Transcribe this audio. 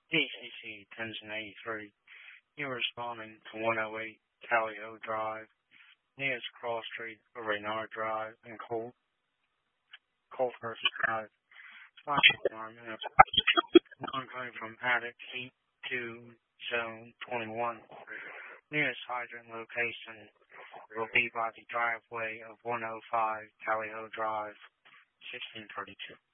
DCC 1083. You're responding to 108 Calliope Drive, nearest Cross Street, Reynard Drive, and Colthurst Drive. Flash alarm and coming from attic heat to zone 21. Nearest hydrant location will be by the driveway of 105 Calliope Drive, 1632.